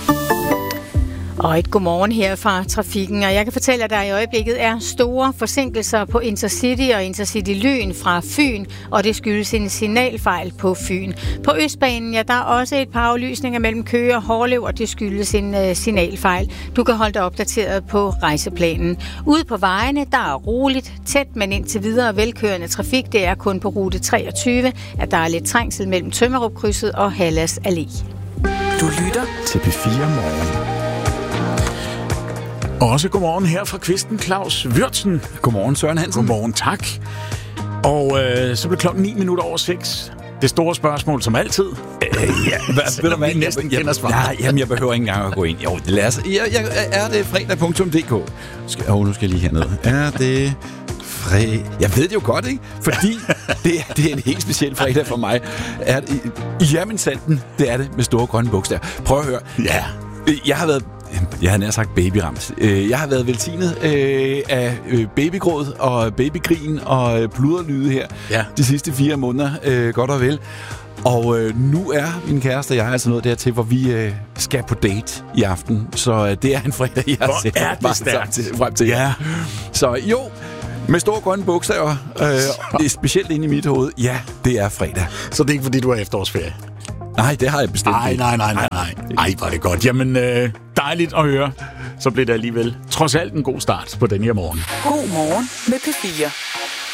Og et godmorgen her fra trafikken, og jeg kan fortælle, at der i øjeblikket er store forsinkelser på Intercity og Intercity Lyn fra Fyn, og det skyldes en signalfejl på Fyn. På Østbanen, ja, der er også et par aflysninger mellem Køge og Hårlev, og det skyldes en signalfejl. Du kan holde dig opdateret på rejseplanen. Ude på vejene, der er roligt, tæt, men indtil videre velkørende trafik. Det er kun på rute 23, at der er lidt trængsel mellem Tømmerupkrydset og Hallas Allé. Du lytter til P4 Morgen. Også godmorgen her fra kvisten, Claus Würtzen. Godmorgen, Søren Hansen. Godmorgen, tak. Og så blev klokken 6:09. Det store spørgsmål, som altid. Ved du hvad? Næsten kender svaret. Jamen, jeg behøver ikke engang at gå ind. Jo, lad os. Er det fredag.dk? Nu skal jeg lige herned. Er det fredag? Jeg ved det jo godt, ikke? Fordi det er en helt speciel fredag for mig. Jamen sanden, det er det med store grønne bogstaver. Prøv at høre. Ja. Jeg har nær sagt babyramt. Jeg har været velsignet af babygråd og babygrin og pluderlyde her de sidste 4 måneder, godt og vel. Og nu er min kæreste og jeg altså nået dertil, hvor vi skal på date i aften. Så det er en fredag, jeg har set frem til. Ja. Så jo, med store grønne bogstaver, specielt inde i mit hoved, ja, det er fredag. Så det er ikke fordi, du har efterårsferie? Nej, det har jeg bestemt ikke. Nej. Ej, var det godt. Jamen, dejligt at høre. Så blev det alligevel trods alt en god start på den her morgen. God morgen med P4.